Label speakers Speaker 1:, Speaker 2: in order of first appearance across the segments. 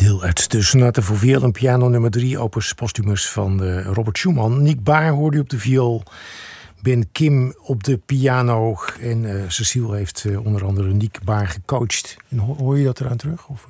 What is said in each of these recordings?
Speaker 1: Deel uit de sonate voor viool en piano nummer 3, opus postumus van Robert Schumann. Nick Baar hoorde u op de viool, Ben Kim op de piano en Cecile heeft onder andere Nick Baar gecoacht. En hoor je dat eraan terug? Of?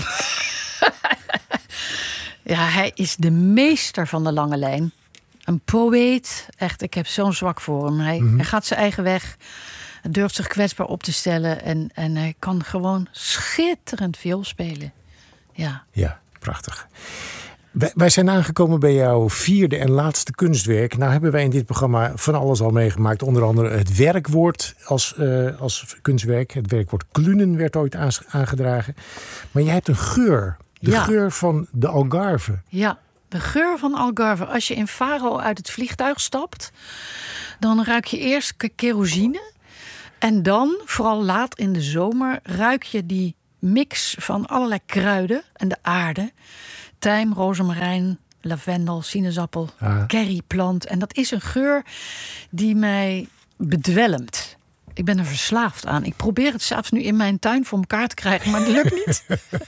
Speaker 2: Ja, hij is de meester van de lange lijn. Een poëet, echt, ik heb zo'n zwak voor hem. Hij gaat zijn eigen weg, durft zich kwetsbaar op te stellen en hij kan gewoon schitterend viool spelen. Ja,
Speaker 1: prachtig. Wij zijn aangekomen bij jouw 4e en laatste kunstwerk. Nou hebben wij in dit programma van alles al meegemaakt. Onder andere het werkwoord als kunstwerk. Het werkwoord klunen werd ooit aangedragen. Maar jij hebt een geur. De geur van de Algarve.
Speaker 2: Ja, de geur van Algarve. Als je in Faro uit het vliegtuig stapt, dan ruik je eerst kerosine. En dan, vooral laat in de zomer, ruik je die mix van allerlei kruiden en de aarde. Tijm, rozemarijn, lavendel, sinaasappel, curryplant. En dat is een geur die mij bedwelmt. Ik ben er verslaafd aan. Ik probeer het zelfs nu in mijn tuin voor elkaar te krijgen, maar dat lukt niet.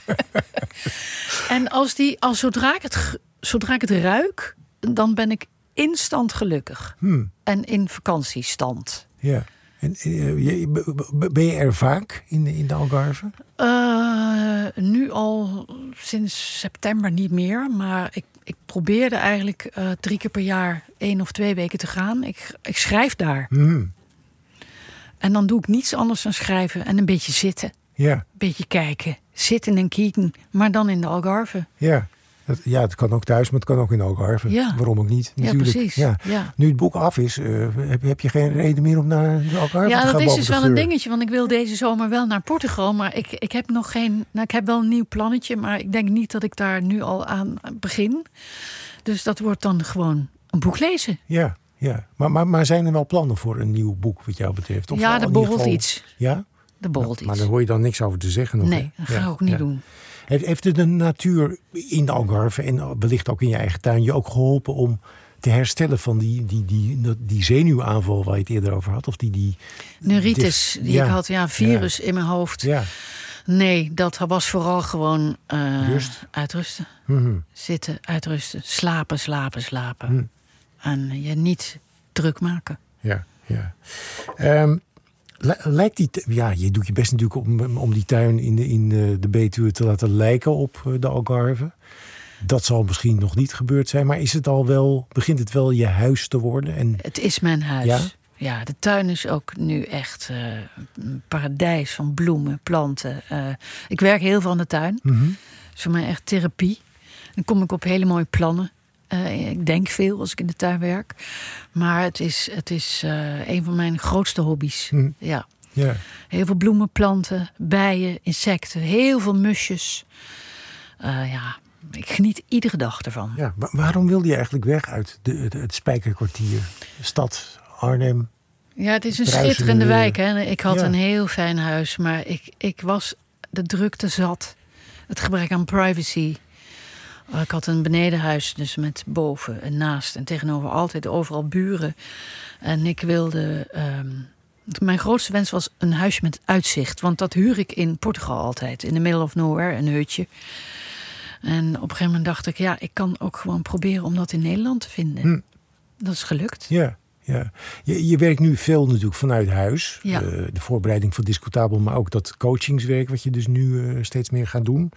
Speaker 2: En zodra ik het ruik, dan ben ik instant gelukkig. En in vakantiestand.
Speaker 1: Ja. En, ben je er vaak in de Algarve?
Speaker 2: Nu al sinds september niet meer. Maar ik probeerde eigenlijk 3 keer per jaar 1 of 2 weken te gaan. Ik schrijf daar. En dan doe ik niets anders dan schrijven en een beetje zitten. Ja. Een beetje kijken. Zitten en kijken. Maar dan in de Algarve.
Speaker 1: Ja. Het kan ook thuis, maar het kan ook in de Algarve. Ja. Waarom ook niet? Natuurlijk.
Speaker 2: Ja, precies.
Speaker 1: Ja. Nu het boek af is, heb je geen reden meer om naar de Algarve te gaan?
Speaker 2: Ja, dat is dus wel
Speaker 1: geur.
Speaker 2: een dingetje. Want ik wil deze zomer wel naar Portugal. Maar ik heb nog geen... Nou, ik heb wel een nieuw plannetje. Maar ik denk niet dat ik daar nu al aan begin. Dus dat wordt dan gewoon een boek lezen.
Speaker 1: Ja. Maar zijn er wel plannen voor een nieuw boek wat jou betreft? Of
Speaker 2: ja, er borrelt iets.
Speaker 1: Ja?
Speaker 2: Er borrelt iets.
Speaker 1: Maar daar hoor je dan niks over te zeggen nog.
Speaker 2: Nee, dat ga ik ook niet doen.
Speaker 1: Heeft de natuur in de Algarve en wellicht ook in je eigen tuin je ook geholpen om te herstellen van die zenuwaanval waar je het eerder over had? Of die
Speaker 2: neuritis die ik had, virus in mijn hoofd. Ja. Nee, dat was vooral gewoon uitrusten. Zitten, uitrusten, slapen. En je niet druk maken.
Speaker 1: Ja. Lijkt die... Ja, je doet je best natuurlijk om die tuin in de Betuwe te laten lijken op de Algarve. Dat zal misschien nog niet gebeurd zijn. Maar begint het wel je huis te worden? En... Het
Speaker 2: is mijn huis. Ja, de tuin is ook nu echt een paradijs van bloemen, planten. Ik werk heel veel aan de tuin. Het is voor mij echt therapie. Dan kom ik op hele mooie plannen. Ik denk veel als ik in de tuin werk. Maar het is een van mijn grootste hobby's. Ja. Heel veel bloemen, planten, bijen, insecten. Heel veel musjes. Ik geniet iedere dag ervan.
Speaker 1: Ja, maar waarom wilde je eigenlijk weg uit het Spijkerkwartier? Stad, Arnhem?
Speaker 2: Ja, het is een schitterende wijk. Hè? Ik had een heel fijn huis. Maar ik was de drukte zat. Het gebrek aan privacy. Ik had een benedenhuis, dus met boven en naast en tegenover altijd overal buren. En ik wilde... mijn grootste wens was een huisje met uitzicht. Want dat huur ik in Portugal altijd. In the middle of nowhere, een hutje. En op een gegeven moment dacht ik... ik kan ook gewoon proberen om dat in Nederland te vinden. Dat is gelukt.
Speaker 1: Ja. Je werkt nu veel natuurlijk vanuit huis. Ja. De voorbereiding van Discutabel, maar ook dat coachingswerk... wat je dus nu steeds meer gaat doen...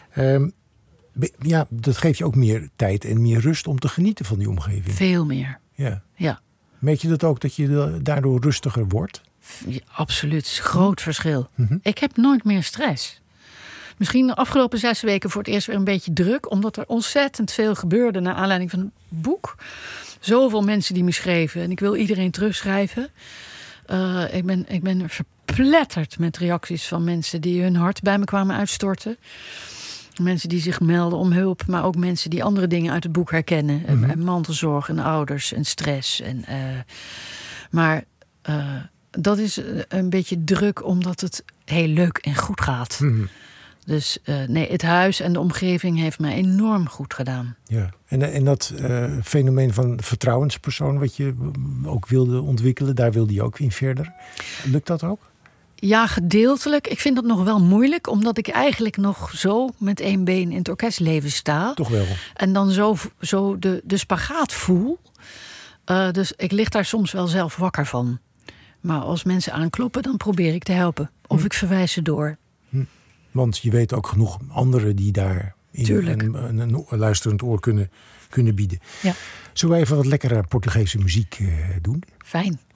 Speaker 1: dat geeft je ook meer tijd en meer rust om te genieten van die omgeving.
Speaker 2: Veel meer. Ja.
Speaker 1: Meet je dat ook, dat je daardoor rustiger wordt?
Speaker 2: Ja, absoluut. Groot verschil. Ik heb nooit meer stress. Misschien de afgelopen 6 weken voor het eerst weer een beetje druk. Omdat er ontzettend veel gebeurde naar aanleiding van het boek. Zoveel mensen die me schreven. En ik wil iedereen terugschrijven. Ik ben verpletterd met reacties van mensen die hun hart bij me kwamen uitstorten. Mensen die zich melden om hulp, maar ook mensen die andere dingen uit het boek herkennen. En mantelzorg en ouders en stress. Maar dat is een beetje druk omdat het heel leuk en goed gaat. Dus het huis en de omgeving heeft mij enorm goed gedaan.
Speaker 1: Ja. En dat fenomeen van vertrouwenspersoon wat je ook wilde ontwikkelen, daar wilde je ook in verder. Lukt dat ook?
Speaker 2: Ja, gedeeltelijk. Ik vind dat nog wel moeilijk, omdat ik eigenlijk nog zo met één been in het orkestleven sta.
Speaker 1: Toch wel.
Speaker 2: En dan zo de spagaat voel. Dus ik lig daar soms wel zelf wakker van. Maar als mensen aankloppen, dan probeer ik te helpen. Of ik verwijs ze door.
Speaker 1: Want je weet ook genoeg anderen die daar een luisterend oor kunnen bieden.
Speaker 2: Ja.
Speaker 1: Zullen we even wat lekkere Portugese muziek doen?
Speaker 2: Fijn.